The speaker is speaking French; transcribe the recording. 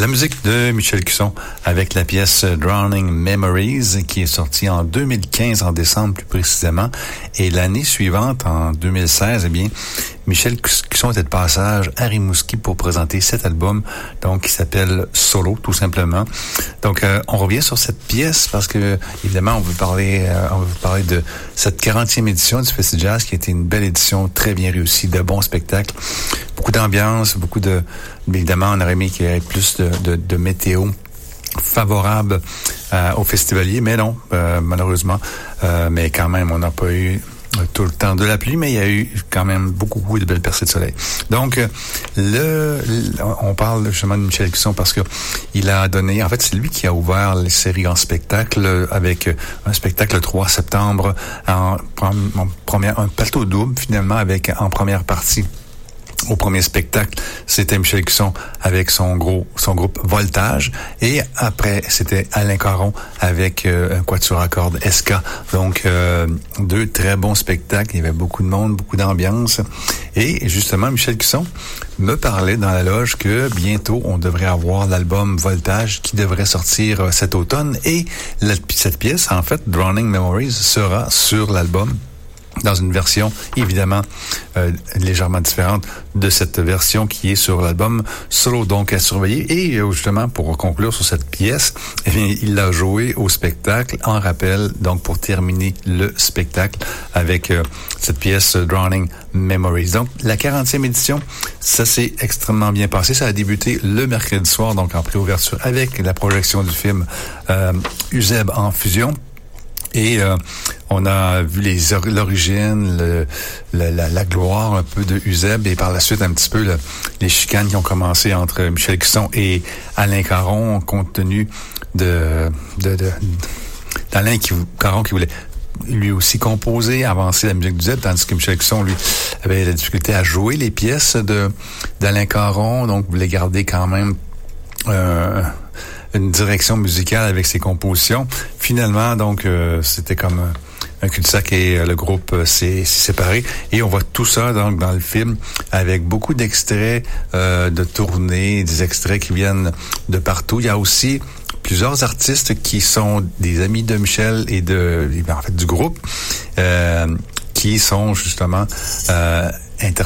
La musique de Michel Cusson avec la pièce Drowning Memories qui est sortie en 2015, en décembre plus précisément. Et l'année suivante, en 2016, eh bien, Michel Cusson était de passage à Rimouski pour présenter cet album, donc qui s'appelle Solo, tout simplement. Donc, on revient sur cette pièce parce que, évidemment, on veut parler de cette 40e édition du Festi Jazz qui a été une belle édition, très bien réussie, de bons spectacles, beaucoup d'ambiance, évidemment, on aurait aimé qu'il y ait plus de météo favorable aux festivaliers, mais non, malheureusement. Mais quand même, on n'a pas eu tout le temps de la pluie, mais il y a eu quand même beaucoup de belles percées de soleil. Donc, on parle justement de Michel Cusson parce que il a donné, en fait, c'est lui qui a ouvert les séries en spectacle avec un spectacle le 3 septembre un plateau double finalement avec en première partie. Au premier spectacle, c'était Michel Cusson avec son groupe Voltage. Et après, c'était Alain Caron avec un quatuor à cordes SK. Donc, deux très bons spectacles. Il y avait beaucoup de monde, beaucoup d'ambiance. Et justement, Michel Cusson me parlait dans la loge que bientôt, on devrait avoir l'album Voltage qui devrait sortir cet automne. Et cette pièce, en fait, Drowning Memories, sera sur l'album, dans une version, évidemment, légèrement différente de cette version qui est sur l'album Solo, donc à surveiller. Et justement, pour conclure sur cette pièce, eh bien, il l'a joué au spectacle en rappel, donc pour terminer le spectacle avec cette pièce Drowning Memories. Donc, la 40e édition, ça s'est extrêmement bien passé. Ça a débuté le mercredi soir, donc en préouverture, avec la projection du film Uzeb en fusion. Et on a vu l'origine, la gloire un peu de Uzeb et par la suite un petit peu les chicanes qui ont commencé entre Michel Cusson et Alain Caron compte tenu d'Alain Caron qui voulait lui aussi composer, avancer la musique d'Uzeb, tandis que Michel Cusson, lui, avait la difficulté à jouer les pièces d'Alain Caron, donc voulait garder quand même une direction musicale avec ses compositions. Finalement, donc, c'était comme un cul-de-sac et le groupe s'est séparé. Et on voit tout ça donc dans le film avec beaucoup d'extraits de tournées, des extraits qui viennent de partout. Il y a aussi plusieurs artistes qui sont des amis de Michel et du groupe, qui sont justement